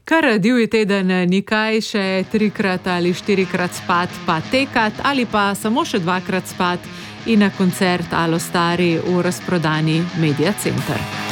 Kar divji teden ni kaj, še 3 ali 4 spat, pa tekat ali pa samo še 2 spat in na koncert Alostari v razprodani Media Center.